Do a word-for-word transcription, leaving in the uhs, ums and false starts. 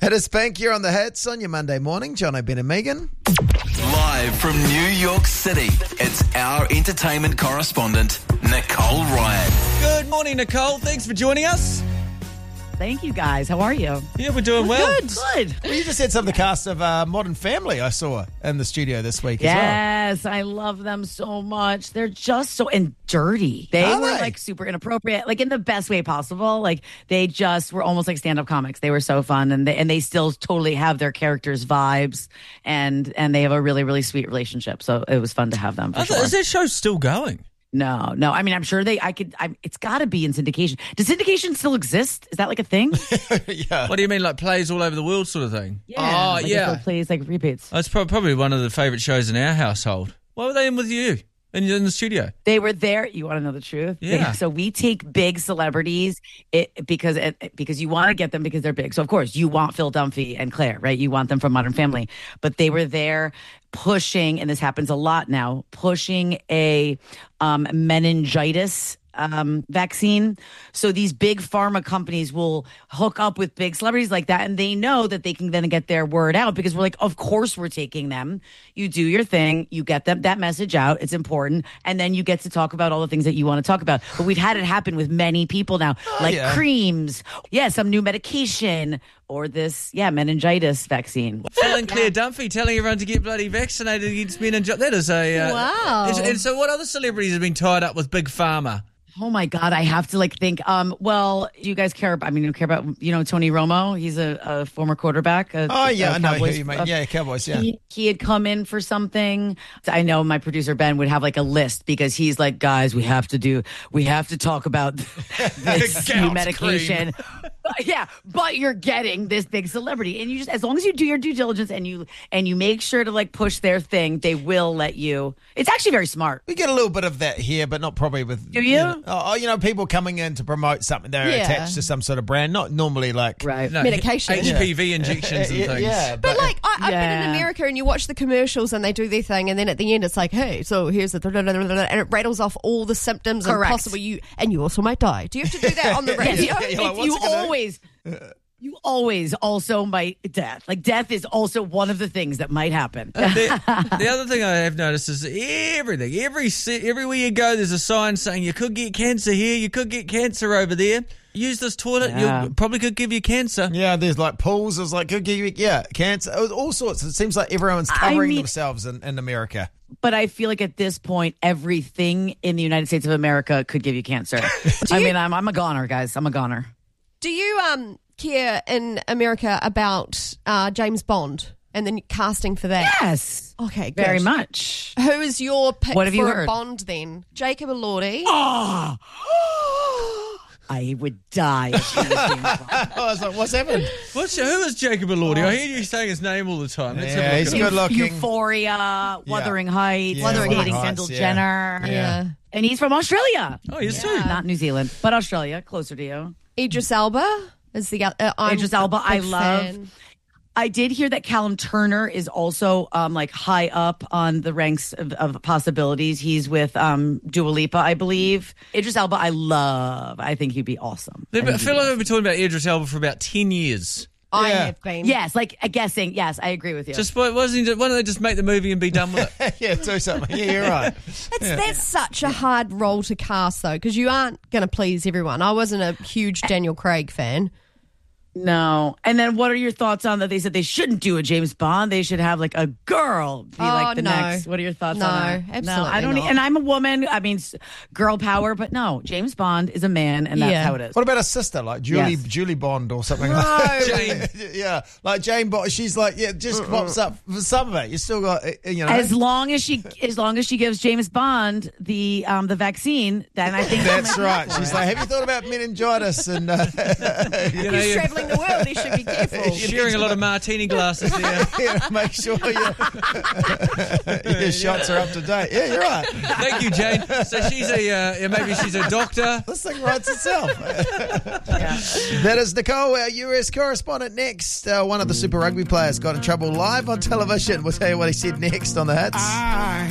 It is Pink here on the Hits on your Monday morning. John O'Ben and Megan. Live from New York City, it's our entertainment correspondent, Nicole Ryan. Good morning, Nicole. Thanks for joining us. Thank you, guys. How are you? Yeah, we're doing well. Good. Good. Well, you just had some of the cast of uh, Modern Family I saw in the studio this week Yes, as well. I love them so much. They're just so and dirty. They Are were they? like super inappropriate, like in the best way possible. Like they just were almost like stand-up comics. They were so fun, and they and they still totally have their characters' vibes, and and they have a really really sweet relationship. So it was fun to have them. For I thought, sure. is that show still going? No, no. I mean, I'm sure they. I could. I, it's got to be in syndication. Does syndication still exist? Is that like a thing? yeah. What do you mean, like plays all over the world sort of thing? Yeah. Oh, like it yeah. still plays like repeats. That's prob- probably one of the favourite shows in our household. Why were they in with you in, in the studio? They were there. You want to know the truth? Yeah. They- so we take big celebrities it, because it, because you want to get them because they're big. So of course you want Phil Dunphy and Claire, right? You want them from Modern Family, but they were there pushing, and this happens a lot now, pushing a um, meningitis um, vaccine. So these big pharma companies will hook up with big celebrities like that, and they know that they can then get their word out because we're like, of course we're taking them. You do your thing, you get them that message out. It's important, and then you get to talk about all the things that you want to talk about. But we've had it happen with many people now, like yeah. creams, yeah, some new medication, or this, yeah, meningitis vaccine. Phil and Claire Dunphy telling everyone to get bloody vaccinated against meningitis. That is a... Uh, Wow. is- and so what other celebrities have been tied up with Big Pharma? Oh my God, I have to like think. Um, well, do you guys care about? I mean, you care about you know Tony Romo? He's a, a former quarterback. A, Oh, yeah, a I know who Cowboys- you mean. uh, Yeah, Cowboys, yeah. He, he had come in for something. I know my producer Ben would have like a list because he's like, guys, we have to do, we have to talk about this new Gout medication. But, yeah, but you're getting this big celebrity, and you just as long as you do your due diligence and you and you make sure to like push their thing, they will let you. It's actually very smart. We get a little bit of that here, but not probably with... Do you? know, oh, you know, people coming in to promote something. They're Yeah. attached to some sort of brand. Not normally like... Right. No, Medication. H P V injections and Yeah, things. yeah, But like, I, I've been Yeah. in America and you watch the commercials and they do their thing, and then at the end it's like, hey, so here's the and it rattles off all the symptoms and Correct. possible you and you also might die. Do you have to do that on the Yes, radio? Yeah, you're like, if what's you it gonna do? always, you always also might death. Like death is also one of the things that might happen. The, the other thing I have noticed is everything, every se- everywhere you go, there's a sign saying you could get cancer here, you could get cancer over there. Use this toilet, Yeah. you probably could give you cancer. Yeah, there's like pools. There's like, could give you, yeah, cancer. It was all sorts. It seems like everyone's I covering mean- themselves in, in America. But I feel like at this point, everything in the United States of America could give you cancer. I you- mean, I'm I'm a goner, guys. I'm a goner. Do you um care in America about uh, James Bond and then casting for that? Yes, Okay, good. very much. Who is your pick What have you for a heard? Bond then? Jacob Elordi. Oh, I would die if she was James Bond. I was like, what's happened? What's, who is Jacob Elordi? I hear you saying his name all the time. Let's Yeah, have a look he's at him. good looking. Euphoria, Wuthering Heights, Yeah, Wuthering dating Heights, Kendall yeah. Jenner, Yeah. and he's from Australia. Oh, he is Yeah. too. Not New Zealand, but Australia, closer to you. Idris Elba is the uh, I'm Idris Elba, a I big love. fan. I did hear that Callum Turner is also um, like high up on the ranks of, of possibilities. He's with um, Dua Lipa, I believe. Idris Elba, I love. I think he'd be awesome. I I think feel he'd like be we've been talking about Idris Elba for about ten years. I Yeah. have been. awesome. Yes, like uh, guessing. Yes, I agree with you. Just why, wasn't he, why don't they just make the movie and be done with it? yeah, do something. Yeah, you're right. That's, that's such a hard role to cast, though, because you aren't going to please everyone. I wasn't a huge Daniel Craig fan. No. And then what are your thoughts on that? They said they shouldn't do a James Bond. They should have like a girl be Oh, like the no. next. What are your thoughts No, on that? absolutely No, I don't. not. And I'm a woman. I mean, s- girl power. But no, James Bond is a man, and that's Yeah. how it is. What about a sister like Julie Yes. Julie Bond or something No. like Jane. that? yeah, like Jane Bond. She's like, yeah, just pops up for some of it. You still got, uh, you know. As long as she, as long as she gives James Bond the um the vaccine, then I think That's right. She's like, have you thought about meningitis? And uh, You know, He's you- travelling the world. He should be careful. You're sharing a lot of martini glasses there. yeah, make sure your, your shots are up to date. Yeah, you're right. Thank you, Jane. So she's a, uh, yeah, maybe she's a doctor. This thing writes itself. That is Nicole, our U S correspondent. Next, uh, one of the Super Rugby players got in trouble live on television. We'll tell you what he said next on the Hits.